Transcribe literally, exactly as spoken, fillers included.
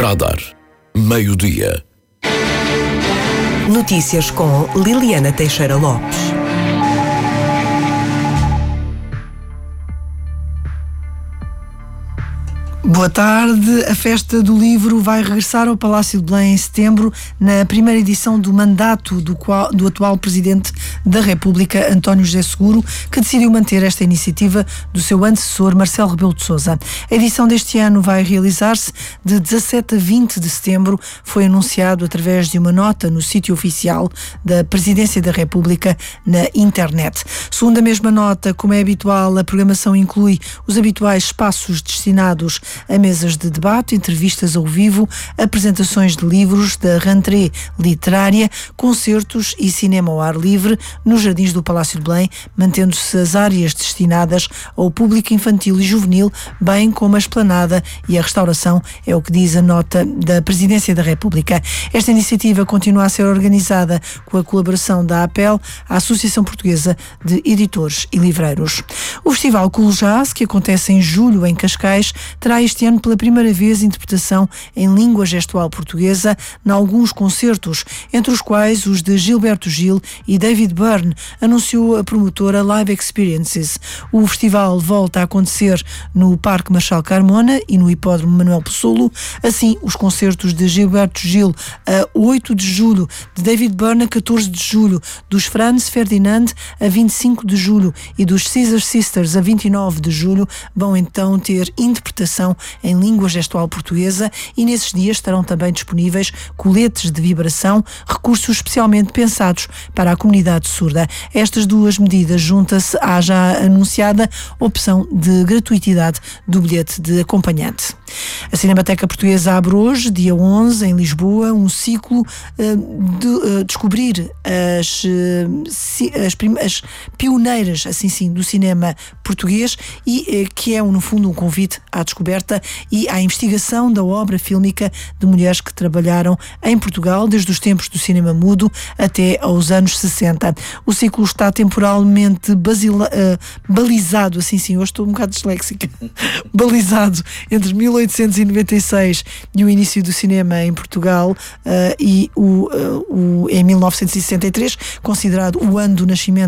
Radar, meio-dia. Notícias com Liliana Teixeira Lopes. Boa tarde. A Festa do Livro vai regressar ao Palácio de Belém em setembro, na primeira edição do mandato do, qual, do atual Presidente da República, António José Seguro, que decidiu manter esta iniciativa do seu antecessor, Marcelo Rebelo de Sousa. A edição deste ano vai realizar-se de dezassete a vinte de setembro, foi anunciado através de uma nota no sítio oficial da Presidência da República na internet. Segundo a mesma nota, como é habitual, a programação inclui os habituais espaços destinados a mesas de debate, entrevistas ao vivo, apresentações de livros da rentrée literária, concertos e cinema ao ar livre nos jardins do Palácio de Belém, mantendo-se as áreas destinadas ao público infantil e juvenil, bem como a esplanada e a restauração, é o que diz a nota da Presidência da República. Esta iniciativa continua a ser organizada com a colaboração da APEL, a Associação Portuguesa de Editores e Livreiros. O Festival Cool Jazz, que acontece em julho em Cascais, terá este ano pela primeira vez interpretação em língua gestual portuguesa em alguns concertos, entre os quais os de Gilberto Gil e David Byrne, anunciou a promotora Live Experiences. O festival volta a acontecer no Parque Marchal Carmona e no Hipódromo Manuel Pessoa. Assim, os concertos de Gilberto Gil a oito de julho, de David Byrne a catorze de julho, dos Franz Ferdinand a vinte e cinco de julho e dos Caesar Sisters a vinte e nove de julho vão então ter interpretação em língua gestual portuguesa, e nesses dias estarão também disponíveis coletes de vibração, recursos especialmente pensados para a comunidade surda. Estas duas medidas junta-se à já anunciada opção de gratuitidade do bilhete de acompanhante. A Cinemateca Portuguesa abre hoje, dia onze, em Lisboa, um ciclo uh, de uh, descobrir as, uh, ci, as, prim- as pioneiras, assim sim, do cinema português, e uh, que é, no fundo, um convite à descoberta e à investigação da obra fílmica de mulheres que trabalharam em Portugal desde os tempos do cinema mudo até aos anos sessenta. O ciclo está temporalmente basila, uh, balizado, assim sim, hoje estou um bocado disléxica, balizado entre mil oitocentos e noventa e seis e o início do cinema em Portugal uh, e o, uh, o, em mil novecentos e sessenta e três, considerado o ano do nascimento